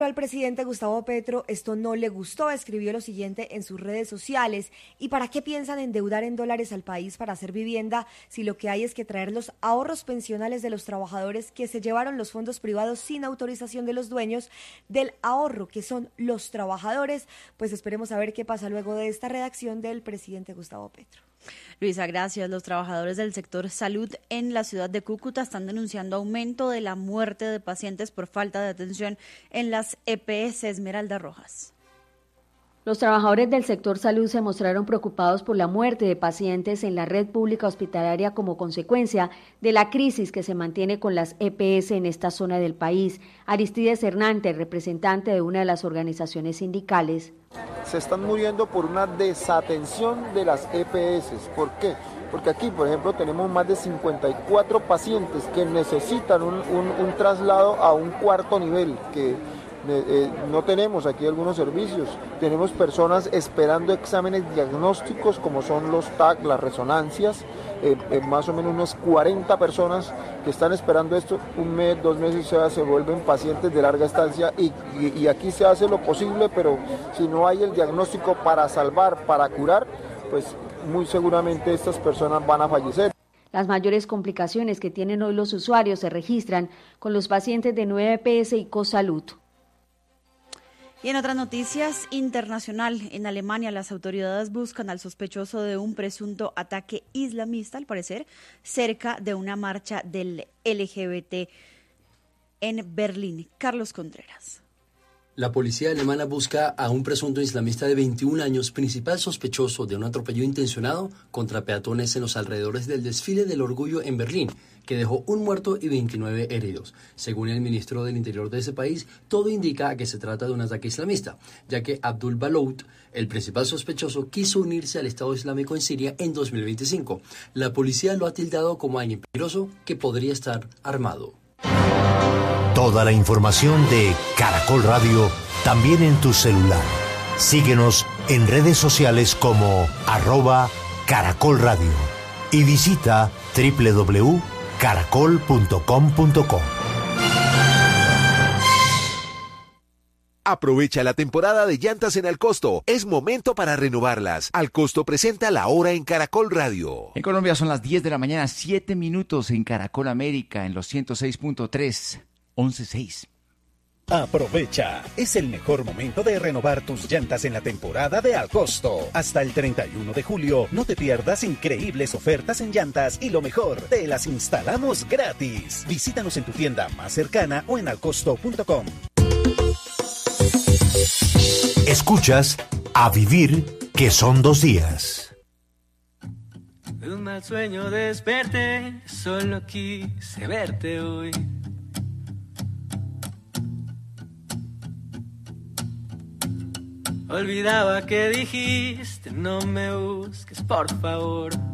Al presidente Gustavo Petro esto no le gustó, escribió lo siguiente en sus redes sociales. ¿Y para qué piensan endeudar en dólares al país para hacer vivienda si lo que hay es que traer los ahorros pensionales de los trabajadores que se llevaron los fondos privados sin autorización de los dueños del ahorro, que son los trabajadores? Pues esperemos a ver qué pasa luego de esta redacción del presidente Gustavo Petro. Luisa, gracias. Los trabajadores del sector salud en la ciudad de Cúcuta están denunciando aumento de la muerte de pacientes por falta de atención en las EPS. Esmeralda Rojas. Los trabajadores del sector salud se mostraron preocupados por la muerte de pacientes en la red pública hospitalaria como consecuencia de la crisis que se mantiene con las EPS en esta zona del país. Aristides Hernández, representante de una de las organizaciones sindicales. Se están muriendo por una desatención de las EPS. ¿Por qué? Porque aquí, por ejemplo, tenemos más de 54 pacientes que necesitan un traslado a un cuarto nivel, que no tenemos aquí algunos servicios. Tenemos personas esperando exámenes diagnósticos como son los TAC, las resonancias, más o menos unas 40 personas que están esperando esto, un mes, 2 meses, se vuelven pacientes de larga estancia y aquí se hace lo posible, pero si no hay el diagnóstico para salvar, para curar, pues muy seguramente estas personas van a fallecer. Las mayores complicaciones que tienen hoy los usuarios se registran con los pacientes de 9 EPS y Cosalud. Y en otras noticias, internacional, en Alemania las autoridades buscan al sospechoso de un presunto ataque islamista, al parecer, cerca de una marcha del LGBT en Berlín. Carlos Contreras. La policía alemana busca a un presunto islamista de 21 años, principal sospechoso de un atropello intencionado contra peatones en los alrededores del desfile del orgullo en Berlín, que dejó un muerto y 29 heridos. Según el ministro del Interior de ese país, todo indica a que se trata de un ataque islamista, ya que Abdul Balout, el principal sospechoso, quiso unirse al Estado Islámico en Siria en 2025. La policía lo ha tildado como alguien peligroso que podría estar armado. Toda la información de Caracol Radio también en tu celular. Síguenos en redes sociales como @Caracol Radio y visita www.caracol.com.co. Aprovecha la temporada de llantas en Alcosto. Es momento para renovarlas. Alcosto presenta La Hora en Caracol Radio. En Colombia son las 10 de la mañana, 7 minutos en Caracol América, en los 106.3, 11.6. Aprovecha, es el mejor momento de renovar tus llantas en la temporada de Alcosto. Hasta el 31 de julio, no te pierdas increíbles ofertas en llantas y lo mejor, te las instalamos gratis. Visítanos en tu tienda más cercana o en alcosto.com. Escuchas A Vivir, que son 2 días. De un mal sueño desperté, solo quise verte hoy. Olvidaba que dijiste, no me busques, por favor.